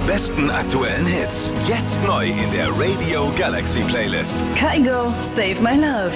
besten aktuellen Hits. Jetzt neu in der Radio Galaxy Playlist. Kygo, Save My Love.